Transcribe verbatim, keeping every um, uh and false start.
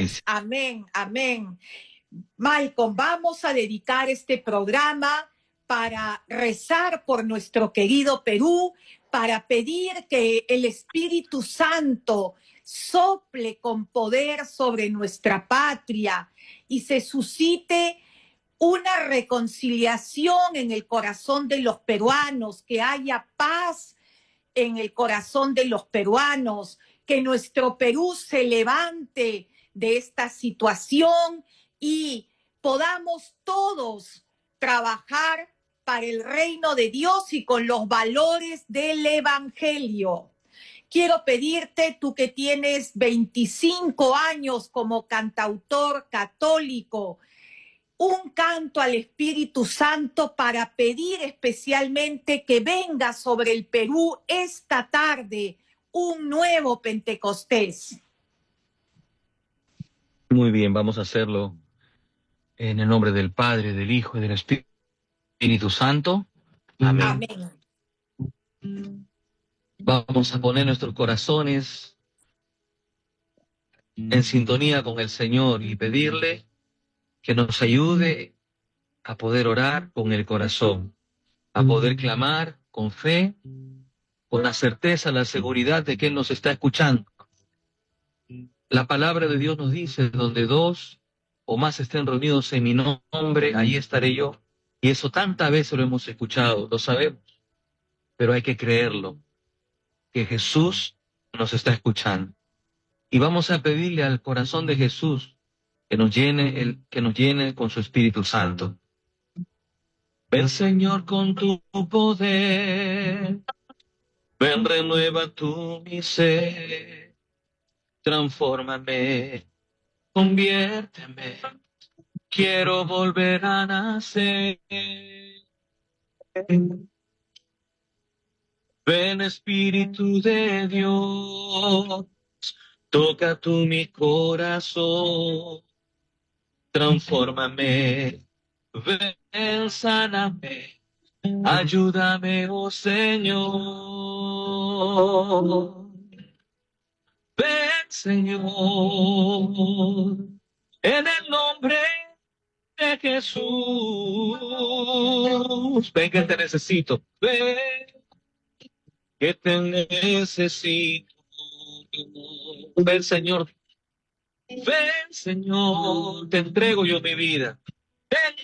justicia. Amén, amén. Malcolm, vamos a dedicar este programa para rezar por nuestro querido Perú, para pedir que el Espíritu Santo sople con poder sobre nuestra patria y se suscite una reconciliación en el corazón de los peruanos, que haya paz en el corazón de los peruanos, que nuestro Perú se levante de esta situación y podamos todos trabajar para el reino de Dios y con los valores del Evangelio. Quiero pedirte, tú que tienes veinticinco años como cantautor católico, un canto al Espíritu Santo para pedir especialmente que venga sobre el Perú esta tarde un nuevo Pentecostés. Muy bien, vamos a hacerlo en el nombre del Padre, del Hijo y del Espíritu Santo. Amén. Amén. Vamos a poner nuestros corazones en sintonía con el Señor y pedirle que nos ayude a poder orar con el corazón, a poder clamar con fe, con la certeza, la seguridad de que Él nos está escuchando. La palabra de Dios nos dice, donde dos o más estén reunidos en mi nombre, ahí estaré yo. Y eso tantas veces lo hemos escuchado, lo sabemos, pero hay que creerlo, que Jesús nos está escuchando. Y vamos a pedirle al corazón de Jesús que nos llene, el, que nos llene con su Espíritu Santo. Ven, Señor, con tu poder, ven, renueva tu mi ser, transfórmame, conviérteme, quiero volver a nacer. Ven, Espíritu de Dios, toca tú mi corazón, transfórmame, ven, sáname, ayúdame, oh Señor. Ven, Señor, en el nombre de Jesús. Ven que te necesito, ven que te necesito. Ven, Señor, ven, Señor, te entrego yo mi vida. Ven,